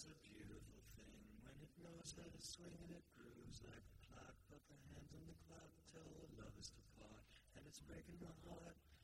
is a beautiful thing when it knows how to swing and it grooves like a clock, but the hands on the clock tell the lovers to part, and it's breaking my heart